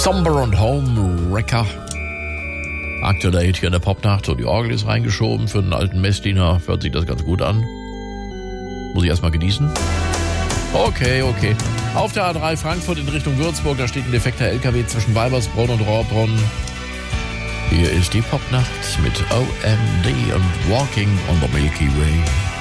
Somber und Homewrecker. Aktueller Hit hier in der Popnacht. So, die Orgel ist reingeschoben. Für einen alten Messdiener hört sich das ganz gut an. Muss ich erstmal genießen. Okay. Auf der A3 Frankfurt in Richtung Würzburg, da steht ein defekter LKW zwischen Weibersbronn und Rohrbronn. Hier ist die Popnacht mit OMD und Walking on the Milky Way.